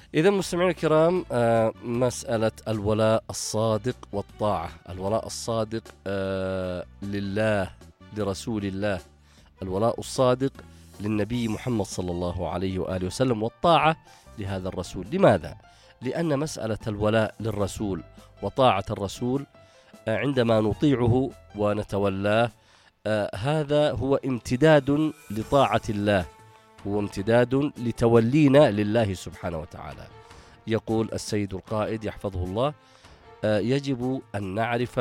إذا مستمعينا الكرام، مسألة الولاء الصادق والطاعة، الولاء الصادق لله، لرسول الله، الولاء الصادق للنبي محمد صلى الله عليه وآله وسلم، والطاعة لهذا الرسول. لماذا؟ لأن مسألة الولاء للرسول وطاعة الرسول عندما نطيعه ونتولاه، هذا هو امتداد لطاعة الله، هو امتداد لتولينا لله سبحانه وتعالى. يقول السيد القائد يحفظه الله: يجب أن نعرف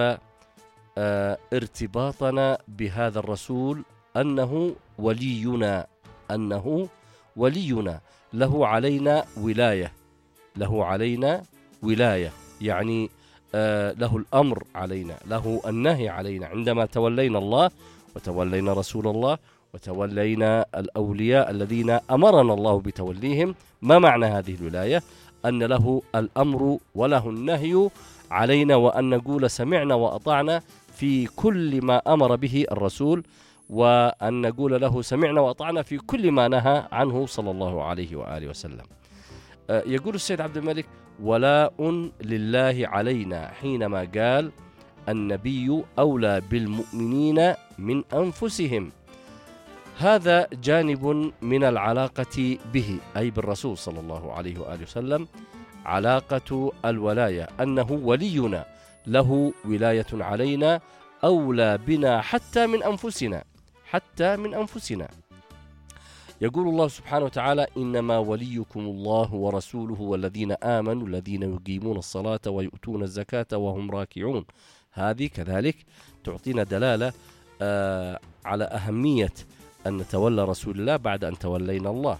ارتباطنا بهذا الرسول، أنه ولينا، أنه ولينا، له علينا ولاية، له علينا ولاية، يعني له الأمر علينا، له النهي علينا. عندما تولينا الله وتولينا رسول الله وتولينا الأولياء الذين أمرنا الله بتوليهم، ما معنى هذه الولاية؟ أن له الأمر وله النهي علينا، وأن نقول سمعنا وأطعنا في كل ما أمر به الرسول، وأن نقول له سمعنا وأطعنا في كل ما نهى عنه صلى الله عليه وآله وسلم. يقول السيد عبد الملك: ولاء لله علينا، حينما قال النبي أولى بالمؤمنين من أنفسهم. هذا جانب من العلاقة به، أي بالرسول صلى الله عليه وآله وسلم، علاقة الولاية، أنه ولينا، له ولاية علينا، أولى بنا حتى من أنفسنا، حتى من أنفسنا. يقول الله سبحانه وتعالى: إنما وليكم الله ورسوله والذين آمنوا الذين يقيمون الصلاة ويؤتون الزكاة وهم راكعون. هذه كذلك تعطينا دلالة على أهمية أن نتولى رسول الله بعد أن تولينا الله.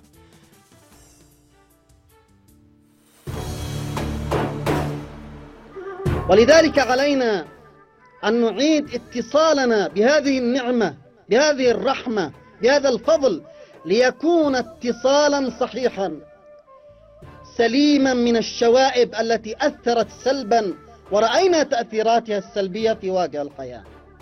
ولذلك علينا أن نعيد اتصالنا بهذه النعمة، بهذه الرحمة، بهذا الفضل، ليكون اتصالا صحيحا سليما من الشوائب التي أثرت سلبا ورأينا تأثيراتها السلبية في واقع الحياة.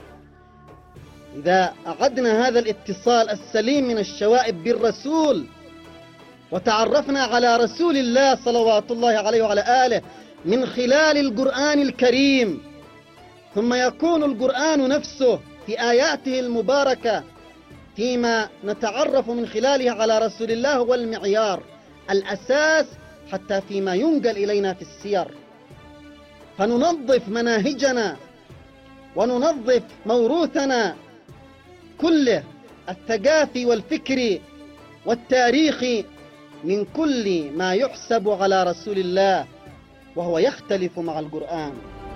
إذا أعدنا هذا الاتصال السليم من الشوائب بالرسول، وتعرفنا على رسول الله صلوات الله عليه وعلى آله من خلال القرآن الكريم، ثم يكون القرآن نفسه في آياته المباركة فيما نتعرف من خلاله على رسول الله هو المعيار، الأساس حتى فيما ينقل إلينا في السير، فننظف مناهجنا وننظف موروثنا كله، الثقافي والفكري والتاريخي، من كل ما يحسب على رسول الله وهو يختلف مع القرآن.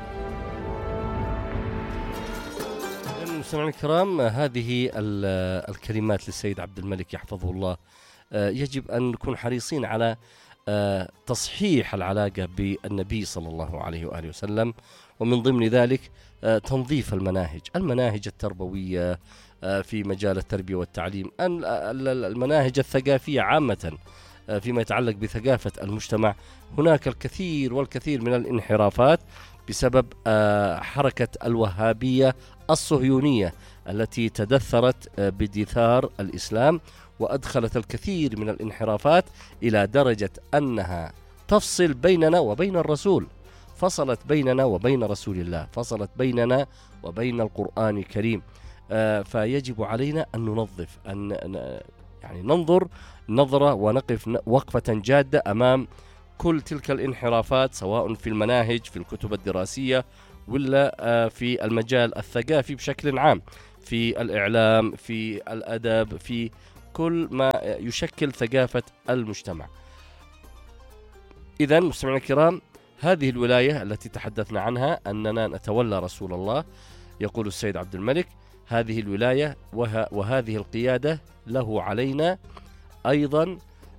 مستمعينا الكرام، هذه الكلمات للسيد عبد الملك يحفظه الله، يجب أن نكون حريصين على تصحيح العلاقة بالنبي صلى الله عليه وآله وسلم، ومن ضمن ذلك تنظيف المناهج التربوية في مجال التربية والتعليم، المناهج الثقافية عامة فيما يتعلق بثقافة المجتمع. هناك الكثير والكثير من الانحرافات بسبب حركة الوهابية الصهيونية التي تدثرت بدثار الإسلام، وأدخلت الكثير من الانحرافات إلى درجة أنها تفصل بيننا وبين الرسول، فصلت بيننا وبين رسول الله، فصلت بيننا وبين القرآن الكريم. فيجب علينا أن ننظف، أن يعني ننظر نظرة ونقف وقفة جادة أمام كل تلك الانحرافات، سواء في المناهج، في الكتب الدراسية، ولا في المجال الثقافي بشكل عام، في الإعلام، في الأدب، في كل ما يشكل ثقافة المجتمع. إذن مستمعينا الكرام، هذه الولاية التي تحدثنا عنها، أننا نتولى رسول الله، يقول السيد عبد الملك: هذه الولاية وهذه القيادة له علينا أيضا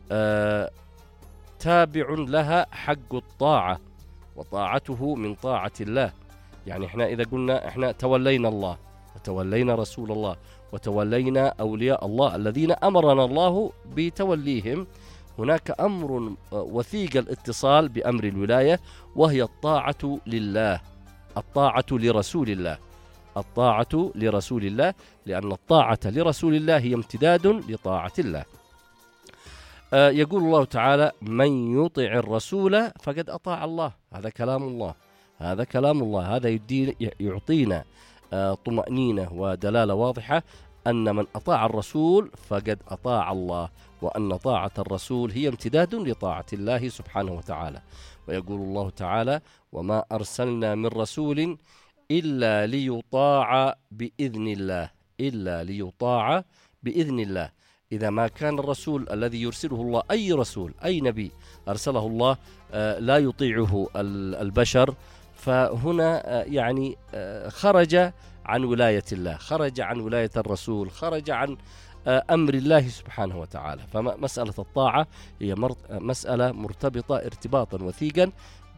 تابع لها حق الطاعة، وطاعته من طاعة الله. يعني احنا إذا قلنا احنا تولينا الله وتولينا رسول الله وتولينا أولياء الله الذين أمرنا الله بتوليهم، هناك أمر وثيق الاتصال بأمر الولاية، وهي الطاعة لله، الطاعة لرسول الله، الطاعة لرسول الله، لأن الطاعة لرسول الله هي امتداد لطاعة الله. يقول الله تعالى: من يطع الرسول فقد أطاع الله. هذا كلام الله، هذا كلام الله، هذا يعطينا طمأنينة ودلالة واضحة أن من أطاع الرسول فقد أطاع الله، وأن طاعة الرسول هي امتداد لطاعة الله سبحانه وتعالى. ويقول الله تعالى: وما أرسلنا من رسول إلا ليطاع بإذن الله، إلا ليطاع بإذن الله. إذا ما كان الرسول الذي يرسله الله، أي رسول أي نبي أرسله الله، لا يطيعه البشر، فهنا يعني خرج عن ولاية الله، خرج عن ولاية الرسول، خرج عن أمر الله سبحانه وتعالى. فمسألة الطاعة هي مسألة مرتبطة ارتباطا وثيقا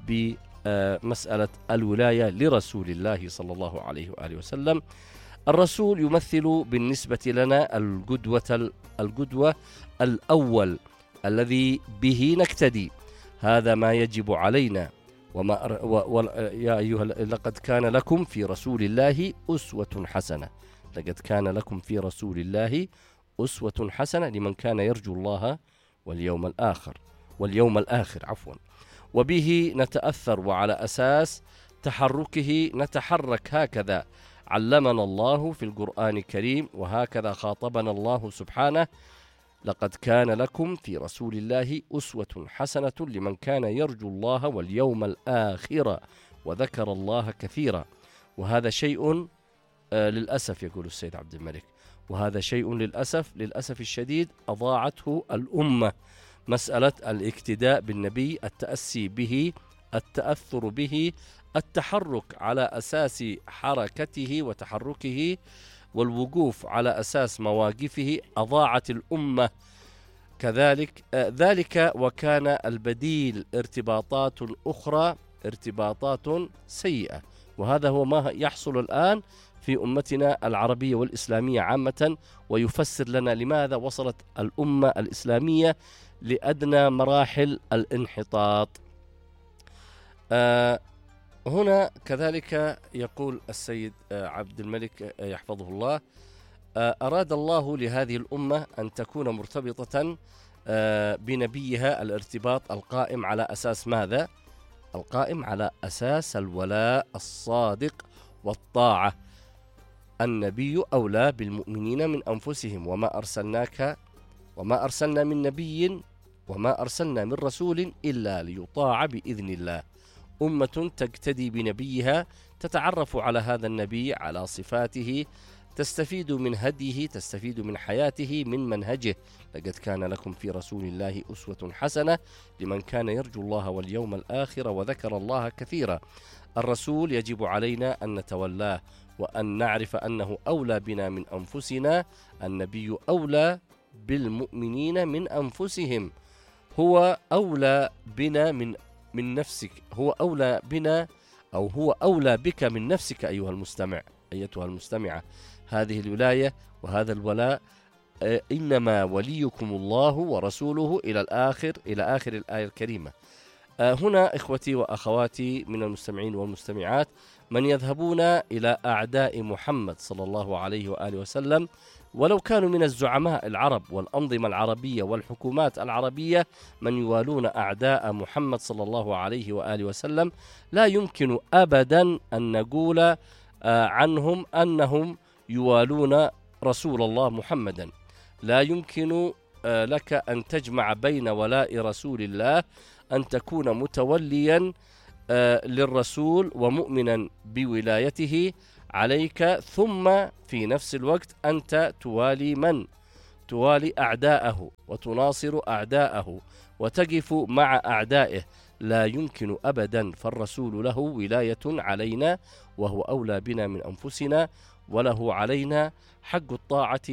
بمسألة الولاية لرسول الله صلى الله عليه وآله وسلم. الرسول يمثل بالنسبة لنا القدوة الأول الذي به نقتدي. هذا ما يجب علينا. يا أيها لقد كان لكم في رسول الله أسوة حسنة، لقد كان لكم في رسول الله أسوة حسنة لمن كان يرجو الله واليوم الآخر عفوا. وبه نتأثر، وعلى أساس تحركه نتحرك. هكذا علمنا الله في القرآن الكريم، وهكذا خاطبنا الله سبحانه: لقد كان لكم في رسول الله أسوة حسنة لمن كان يرجو الله واليوم الآخر وذكر الله كثيرا. وهذا شيء للأسف، يقول السيد عبد الملك، وهذا شيء للأسف الشديد أضاعته الأمة. مسألة الاقتداء بالنبي، التأسي به، التأثر به، التحرك على أساس حركته وتحركه، والوقوف على أساس مواقفه، أضاعت الأمة كذلك. ذلك وكان البديل ارتباطات أخرى، ارتباطات سيئة. وهذا هو ما يحصل الآن في أمتنا العربية والإسلامية عامة، ويفسر لنا لماذا وصلت الأمة الإسلامية لأدنى مراحل الانحطاط. هنا كذلك يقول السيد عبد الملك يحفظه الله: أراد الله لهذه الأمة أن تكون مرتبطة بنبيها الارتباط القائم على أساس ماذا؟ القائم على أساس الولاء الصادق والطاعة. النبي أولى بالمؤمنين من أنفسهم، وما أرسلنا من نبي وما أرسلنا من رسول إلا ليطاع بإذن الله. أمة تقتدي بنبيها، تتعرف على هذا النبي، على صفاته، تستفيد من هديه، تستفيد من حياته، من منهجه. لقد كان لكم في رسول الله أسوة حسنة لمن كان يرجو الله واليوم الآخر وذكر الله كثيرا. الرسول يجب علينا أن نتولاه، وأن نعرف أنه أولى بنا من أنفسنا. النبي أولى بالمؤمنين من أنفسهم، هو أولى بنا من نفسك، هو أولى بنا، أو هو أولى بك من نفسك أيها المستمع، أيتها المستمعة. هذه الولاية وهذا الولاء إنما وليكم الله ورسوله إلى آخر الآية الكريمة. هنا إخوتي وأخواتي من المستمعين والمستمعات من يذهبون إلى أعداء محمد صلى الله عليه وآله وسلم، ولو كانوا من الزعماء العرب والأنظمة العربية والحكومات العربية، من يوالون أعداء محمد صلى الله عليه وآله وسلم، لا يمكن أبدا أن نقول عنهم أنهم يوالون رسول الله محمدا. لا يمكن لك أن تجمع بين ولاء رسول الله، أن تكون متوليا للرسول ومؤمنا بولايته عليك، ثم في نفس الوقت أنت توالي من؟ توالي أعداءه وتناصر أعداءه وتقف مع أعدائه. لا يمكن أبدا. فالرسول له ولاية علينا، وهو أولى بنا من أنفسنا، وله علينا حق الطاعة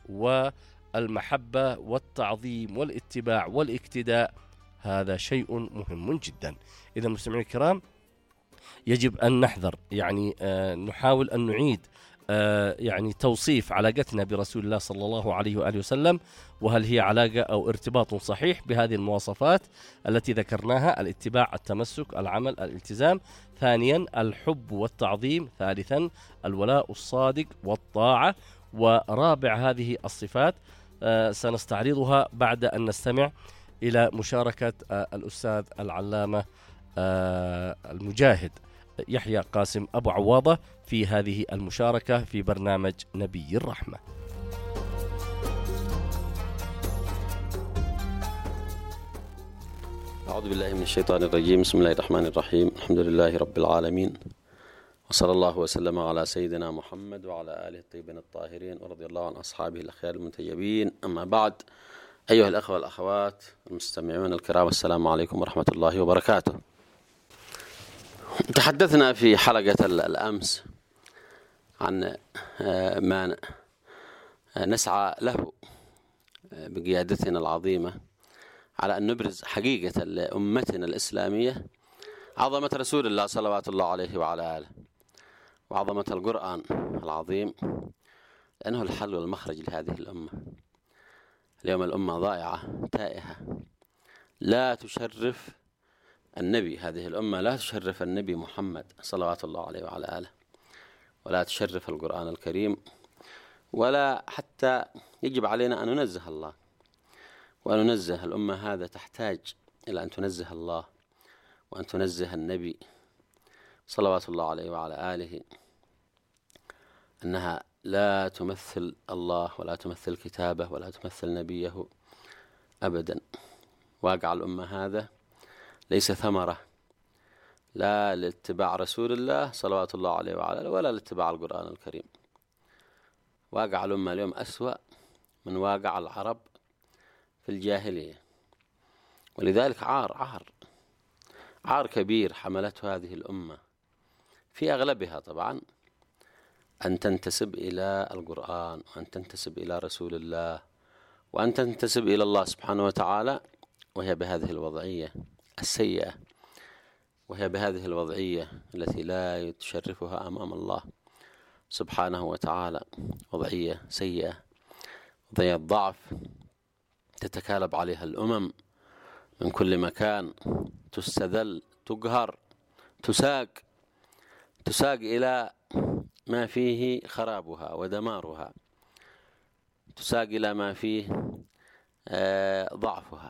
والمحبة والتعظيم والاتباع والاقتداء. هذا شيء مهم جدا. إذا مستمعين الكرام، يجب أن نحذر، يعني نحاول أن نعيد يعني توصيف علاقتنا برسول الله صلى الله عليه وآله وسلم، وهل هي علاقة أو ارتباط صحيح بهذه المواصفات التي ذكرناها: الاتباع، التمسك، العمل، الالتزام. ثانيا الحب والتعظيم. ثالثا الولاء الصادق والطاعة. ورابع هذه الصفات سنستعرضها بعد أن نستمع إلى مشاركة الأستاذ العلامة المجاهد يحيى قاسم أبو عواضة في هذه المشاركة في برنامج نبي الرحمة. أعوذ بالله من الشيطان الرجيم. بسم الله الرحمن الرحيم. الحمد لله رب العالمين، وصلى الله وسلم على سيدنا محمد وعلى آله الطيبين الطاهرين، ورضي الله عن أصحابه الأخيار المنتجبين. أما بعد، أيها الأخوة والأخوات المستمعون الكرام، السلام عليكم ورحمة الله وبركاته. تحدثنا في حلقة الأمس عن ما نسعى له بقيادتنا العظيمة على أن نبرز حقيقة لأمتنا الإسلامية عظمة رسول الله صلوات الله عليه وعلى آله، وعظمة القرآن العظيم، لأنه الحل والمخرج لهذه الأمة. اليوم الأمة ضائعة تائهة، لا تشرف النبي، هذه الأمة لا تشرف النبي محمد صلوات الله عليه وعلى آله، ولا تشرف القرآن الكريم، ولا حتى يجب علينا أن ننزه الله وأن ننزه الأمة. هذا تحتاج إلى أن تنزه الله وأن تنزه النبي صلوات الله عليه وعلى آله، أنها لا تمثل الله ولا تمثل كتابه ولا تمثل نبيه أبدا. واقع الأمة هذا ليس ثمرة لا لاتباع رسول الله صلوات الله عليه وعلى آله ولا لاتباع القرآن الكريم. واقع الأمة اليوم أسوأ من واقع العرب في الجاهلية، ولذلك عار كبير حملته هذه الأمة في أغلبها طبعا أن تنتسب إلى القرآن، وأن تنتسب إلى رسول الله، وأن تنتسب إلى الله سبحانه وتعالى، وهي بهذه الوضعية السيئة، وهي بهذه الوضعية التي لا تشرفها أمام الله سبحانه وتعالى، وضعية سيئة، وضعية ضعف تتكالب عليها الأمم من كل مكان، تستذل، تقهر، تساق إلى ما فيه خرابها ودمارها، تساق إلى ما فيه ضعفها،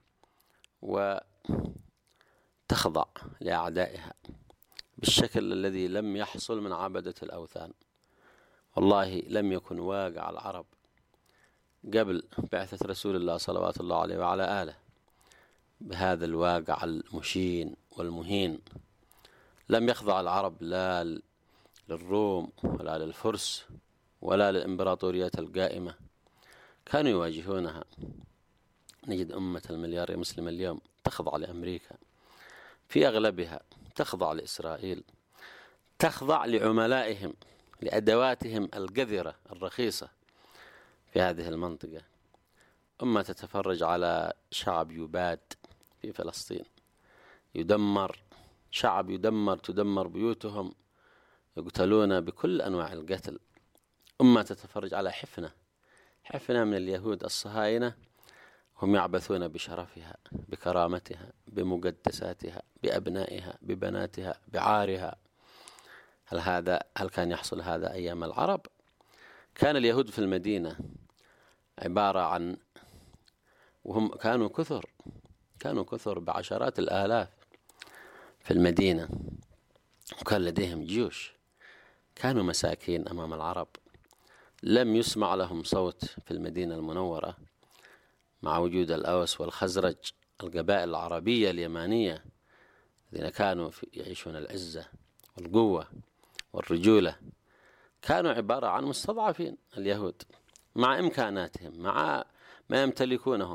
وتخضع لأعدائها بالشكل الذي لم يحصل من عبدة الأوثان. والله لم يكن واقع العرب قبل بعثة رسول الله صلوات الله عليه وعلى آله بهذا الواقع المشين والمهين. لم يخضع العرب لا للروم ولا للفرس ولا للإمبراطوريات القائمة، كانوا يواجهونها. نجد أمة المليار مسلم اليوم تخضع لأمريكا في أغلبها، تخضع لإسرائيل، تخضع لعملائهم، لأدواتهم القذرة الرخيصة في هذه المنطقة. أمة تتفرج على شعب يباد في فلسطين، يدمر، شعب يدمر، تدمر بيوتهم، يقتلون بكل أنواع القتل. أمة تتفرج على حفنة من اليهود الصهاينة، هم يعبثون بشرفها، بكرامتها، بمقدساتها، بأبنائها، ببناتها، بعارها. هل كان يحصل هذا أيام العرب؟ كان اليهود في المدينة عبارة عن، وهم كانوا كثر بعشرات الآلاف في المدينة، وكان لديهم جيوش، كانوا مساكين أمام العرب، لم يسمع لهم صوت في المدينة المنورة مع وجود الأوس والخزرج، القبائل العربية اليمانية الذين كانوا يعيشون العزة والقوة والرجولة. كانوا عبارة عن مستضعفين اليهود، مع إمكاناتهم، مع ما يمتلكونه